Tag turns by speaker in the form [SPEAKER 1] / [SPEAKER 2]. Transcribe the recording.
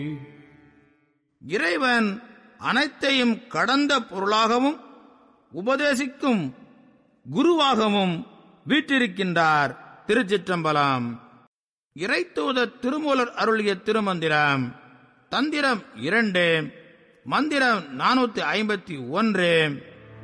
[SPEAKER 1] இறைவன் அனைத்தையும் கடந்த பொருளாகவும் உபதேசிக்கும் குருவாகவும் வீற்றிருக்கின்றார். திருச்சிற்றம்பலம். இறைத்தூதர் திருமூலர் அருளிய திருமந்திரம். தந்திரம் 2, மந்திரம் 451.